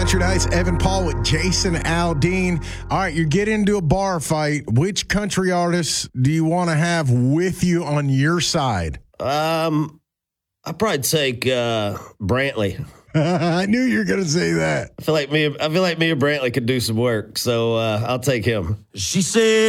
Country Nights, Evan Paul with Jason Aldean. All right, you get into a bar fight. Which country artist do you want to have with you on your side? I'd probably take Brantley. I knew you were going to say that. I feel like me and Brantley could do some work, so I'll take him. She said.